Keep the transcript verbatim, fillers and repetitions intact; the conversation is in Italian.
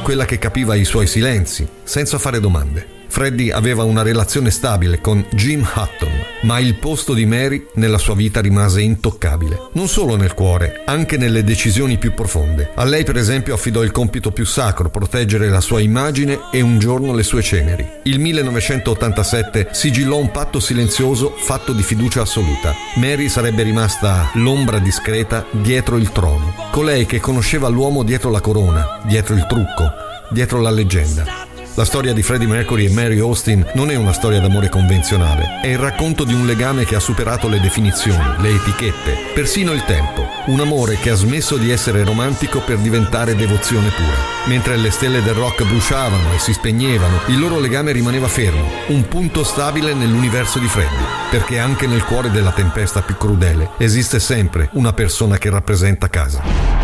quella che capiva i suoi silenzi, senza fare domande. Freddie aveva una relazione stabile con Jim Hutton, ma il posto di Mary nella sua vita rimase intoccabile. Non solo nel cuore, anche nelle decisioni più profonde. A lei, per esempio, affidò il compito più sacro, proteggere la sua immagine e un giorno le sue ceneri. Il millenovecentottantasette sigillò un patto silenzioso fatto di fiducia assoluta. Mary sarebbe rimasta l'ombra discreta dietro il trono, colei che conosceva l'uomo dietro la corona, dietro il trucco, dietro la leggenda. La storia di Freddie Mercury e Mary Austin non è una storia d'amore convenzionale, è il racconto di un legame che ha superato le definizioni, le etichette, persino il tempo. Un amore che ha smesso di essere romantico per diventare devozione pura. Mentre le stelle del rock bruciavano e si spegnevano, il loro legame rimaneva fermo, un punto stabile nell'universo di Freddie, perché anche nel cuore della tempesta più crudele esiste sempre una persona che rappresenta casa.